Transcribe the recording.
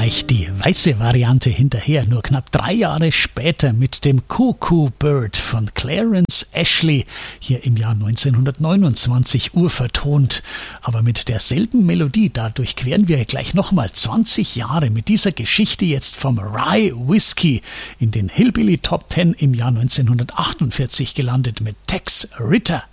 gleich die weiße Variante hinterher, nur knapp 3 Jahre später mit dem Cuckoo Bird von Clarence Ashley, hier im Jahr 1929 urvertont. Aber mit derselben Melodie, da durchqueren wir gleich nochmal 20 Jahre mit dieser Geschichte jetzt vom Rye Whiskey in den Hillbilly Top 10 im Jahr 1948 gelandet mit Tex Ritter.